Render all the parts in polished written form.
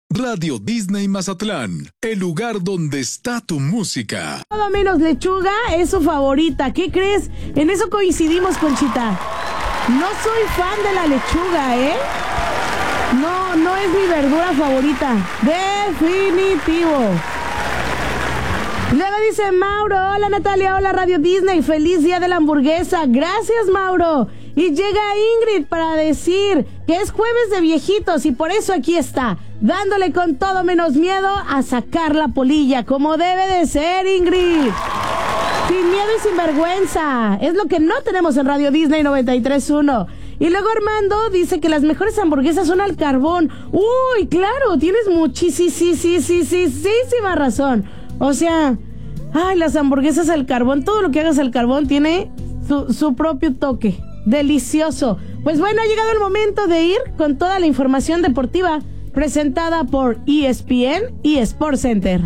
Radio Disney Mazatlán, el lugar donde está tu música. Todo menos lechuga es su favorita. ¿Qué crees? En eso coincidimos, Conchita. No soy fan de la lechuga, ¿eh? No es mi verdura favorita. Definitivo. Luego dice Mauro, hola Natalia, hola Radio Disney, feliz día de la hamburguesa. Gracias, Mauro. Y llega Ingrid para decir que es jueves de viejitos y por eso aquí está, dándole con todo menos miedo a sacar la polilla, como debe de ser, Ingrid. Sin miedo y sin vergüenza. Es lo que no tenemos en Radio Disney 93.1. Y luego Armando dice que las mejores hamburguesas son al carbón. Uy, claro, tienes muchísima razón. O sea, las hamburguesas al carbón, todo lo que hagas al carbón tiene su propio toque. Delicioso. Pues bueno, ha llegado el momento de ir con toda la información deportiva presentada por ESPN y Sports Center.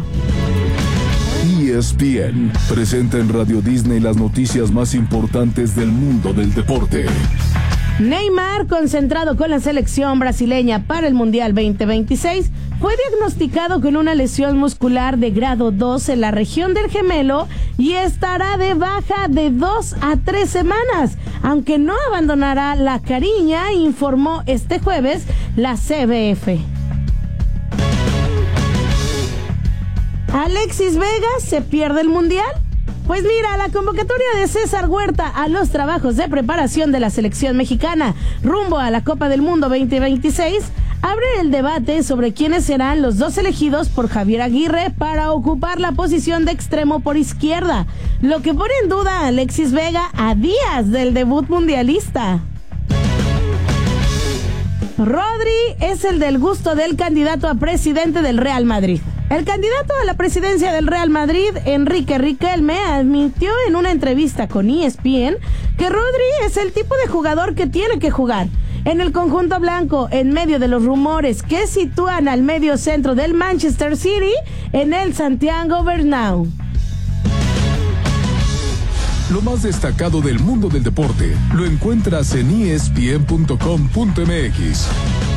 ESPN presenta en Radio Disney las noticias más importantes del mundo del deporte. Neymar, concentrado con la selección brasileña para el Mundial 2026, fue diagnosticado con una lesión muscular de grado 2 en la región del gemelo y estará de baja de 2 a 3 semanas, aunque no abandonará la Cariña, informó este jueves la CBF. ¿Alexis Vega se pierde el Mundial? Pues mira, la convocatoria de César Huerta a los trabajos de preparación de la selección mexicana rumbo a la Copa del Mundo 2026 abre el debate sobre quiénes serán los dos elegidos por Javier Aguirre para ocupar la posición de extremo por izquierda, lo que pone en duda a Alexis Vega a días del debut mundialista. Rodri es el del gusto del candidato a presidente del Real Madrid. El candidato a la presidencia del Real Madrid, Enrique Riquelme, admitió en una entrevista con ESPN que Rodri es el tipo de jugador que tiene que jugar en el conjunto blanco en medio de los rumores que sitúan al medio centro del Manchester City en el Santiago Bernabéu. Lo más destacado del mundo del deporte lo encuentras en ESPN.com.mx.